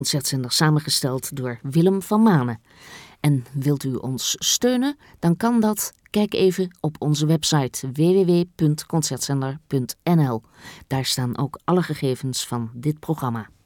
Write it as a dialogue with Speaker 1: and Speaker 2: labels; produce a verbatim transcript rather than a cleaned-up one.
Speaker 1: Concertzender samengesteld door Willem van Manen. En wilt u ons steunen, dan kan dat. Kijk even op onze website w w w punt concertzender punt n l. Daar staan ook alle gegevens van dit programma.